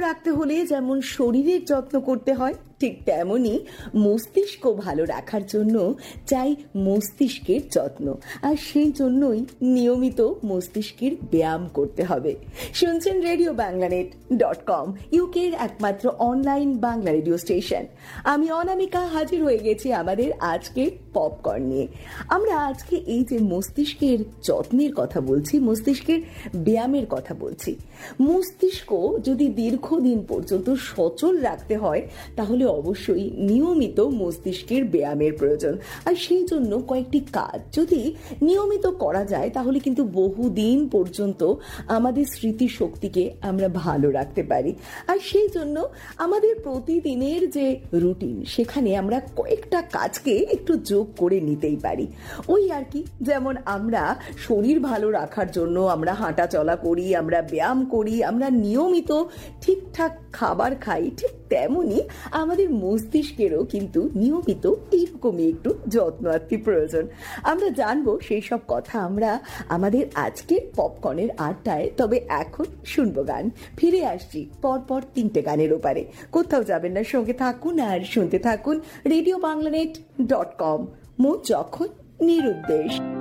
রাখতে হলে যেমন শরীরের যত্ন করতে হয়, ঠিক তেমনই মস্তিষ্ক ভালো রাখার জন্য চাই মস্তিষ্কের যত্ন। আর সেই জন্যই নিয়মিত মস্তিষ্কের ব্যায়াম করতে হবে। শুনছেন রেডিও বাংলানেট.com, ইউকের একমাত্র অনলাইন বাংলা রেডিও স্টেশন। আমি অনামিকা হাজির হয়ে গেছি আমাদের আজকের পপকর্ন নিয়ে। আমরা আজকে এই যে মস্তিষ্কের যত্নের কথা বলছি, মস্তিষ্কের ব্যায়ামের কথা বলছি। মস্তিষ্ক যদি দীর্ঘদিন পর্যন্ত সচল রাখতে হয় তাহলে অবশ্যই নিয়মিত মস্তিষ্কের ব্যায়ামের প্রয়োজন। আর সেই জন্য কয়েকটি কাজ যদি নিয়মিত করা যায় তাহলে কিন্তু বহুদিন পর্যন্ত আমাদের স্মৃতিশক্তিকে আমরা ভালো রাখতে পারি। আর সেই জন্য আমাদের প্রতিদিনের যে রুটিন, সেখানে আমরা কয়েকটা কাজকে একটু যোগ করে নিতেই পারি। ওই আর কি, যেমন আমরা শরীর ভালো রাখার জন্য আমরা হাঁটা চলা করি, আমরা ব্যায়াম করি, আমরা নিয়মিত ঠিকঠাক খাবার খাই, ঠিক তেমনি আমাদের মস্তিষ্কেরও কিন্তু নিয়মিত এইরকমই একটু যত্ন আত্মি প্রয়োজন। আমরা জানবো সেই সব কথা আমরা আমাদের আজকের পপকর্নের আড্ডায়। তবে এখন শুনবো গান। ফিরে আসছি পরপর 3টে গানের ওপারে। কোথাও যাবেন না, সঙ্গে থাকুন আর শুনতে থাকুন রেডিও বাংলানেট.com, মন যখন নিরুদ্দেশ।